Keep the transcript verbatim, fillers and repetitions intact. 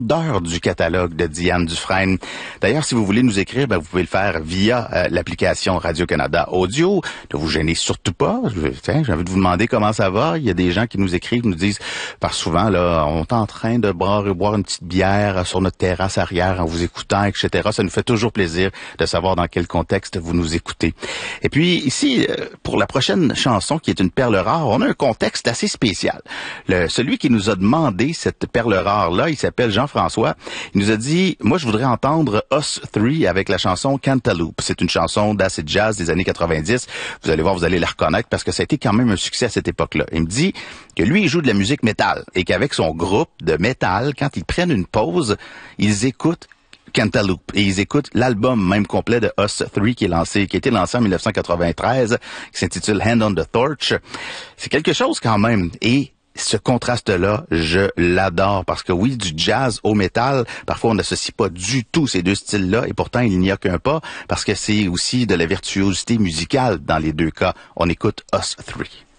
d'heure du catalogue de Diane Dufresne. D'ailleurs, si vous voulez nous écrire, ben, vous pouvez le faire via euh, l'application Radio-Canada Audio. Ne vous gênez surtout pas. Tiens, j'ai envie de vous demander comment ça va. Il y a des gens qui nous écrivent, nous disent, par souvent, là, on est en train de boire, boire une petite bière sur notre terrasse arrière en vous écoutant, et cetera. Ça nous fait toujours plaisir de savoir dans quel contexte vous nous écoutez. Et puis, ici, pour la prochaine chanson, qui est une perle rare, on a un contexte assez spécial. Le, celui qui nous a demandé cette perle rare-là, il s'appelle Jean François, il nous a dit, moi je voudrais entendre Us Three avec la chanson Cantaloupe. C'est une chanson d'acid jazz des années quatre-vingt-dix. Vous allez voir, vous allez la reconnaître parce que ça a été quand même un succès à cette époque-là. Il me dit que lui, il joue de la musique métal et qu'avec son groupe de métal, quand ils prennent une pause, ils écoutent Cantaloupe et ils écoutent l'album même complet de Us Three qui est lancé, qui a été lancé en dix-neuf cent quatre-vingt-treize, qui s'intitule Hand on the Torch. C'est quelque chose quand même. Et ce contraste-là, je l'adore parce que oui, du jazz au métal, parfois on n'associe pas du tout ces deux styles-là et pourtant il n'y a qu'un pas parce que c'est aussi de la virtuosité musicale dans les deux cas. On écoute Us Three.